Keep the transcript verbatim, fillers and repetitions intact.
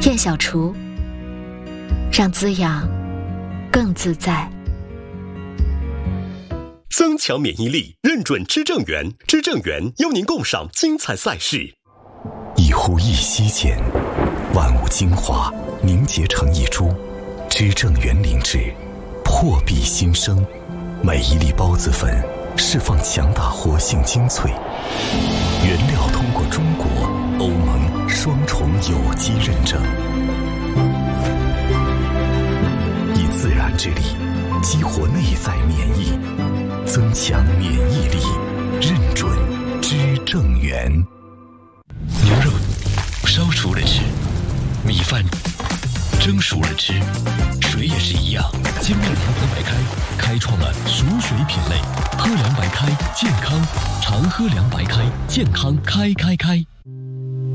店小厨，让滋养更自在。 增强免疫力，认准知正源，知正源邀您共赏精彩赛事。 一呼一吸间，万物精华凝结成一株，知正源灵芝，破壁新生。每一粒孢子粉释放强大活性精粹，原料通过中国、欧盟双重有机认证，以自然之力激活内在免疫，增强免疫力，认准知正源。 牛肉烧熟了吃，米饭蒸熟了吃，水也是一样。精酿良朋白开开创了熟水品类，喝凉白开健康，常喝凉白开健康，开开开。